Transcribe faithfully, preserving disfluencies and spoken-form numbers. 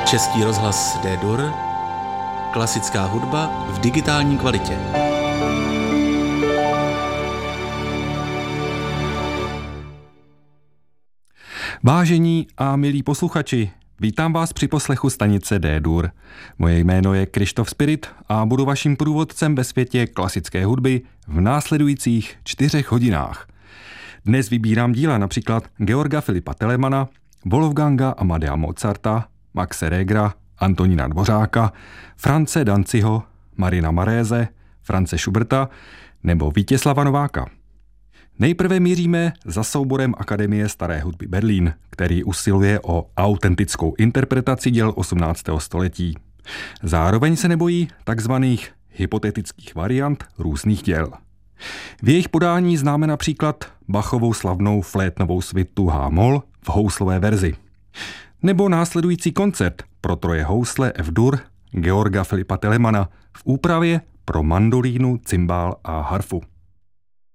Český rozhlas D-dur, klasická hudba v digitální kvalitě. Vážení a milí posluchači, vítám vás při poslechu stanice D-dur. Moje jméno je Krištof Spirit a budu vaším průvodcem ve světě klasické hudby v následujících čtyřech hodinách. Dnes vybírám díla například Georga Filipa Telemana, Wolfganga Amadea Mozarta, Maxe Regera, Antonína Dvořáka, France Danciho, Marina Maréze, France Schuberta nebo Vítězslava Nováka. Nejprve míříme za souborem Akademie staré hudby Berlín, který usiluje o autentickou interpretaci děl osmnáctého století. Zároveň se nebojí takzvaných hypotetických variant různých děl. V jejich podání známe například Bachovou slavnou flétnovou svitu H-moll v houslové verzi. Nebo následující koncert pro troje housle F-dur Georga Filipa Telemana v úpravě pro mandolínu, cymbál a harfu.